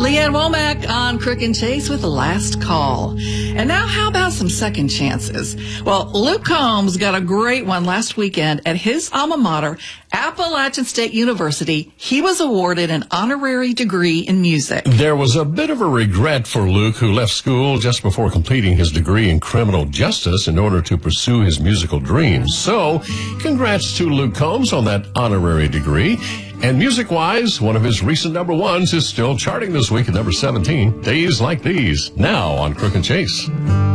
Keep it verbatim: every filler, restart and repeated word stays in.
Leanne Womack on Crook and Chase with the last call. And now how about some second chances? Well, Luke Combs got a great one last weekend at his alma mater, Appalachian State University. He was awarded an honorary degree in music. There was a bit of a regret for Luke, who left school just before completing his degree in criminal justice in order to pursue his musical dreams. So, congrats to Luke Combs on that honorary degree. And music-wise, one of his recent number ones is still charting this week at number seventeen, Days Like These, now on Crook and Chase.